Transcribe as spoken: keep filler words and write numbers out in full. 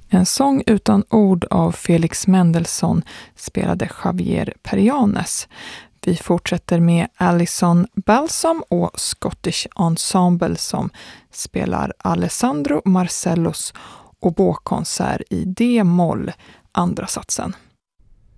En sång utan ord av Felix Mendelssohn spelade Javier Perianes. Vi fortsätter med Alison Balsom och Scottish Ensemble som spelar Alessandro Marcellos oboekonsert i D-moll, andra satsen.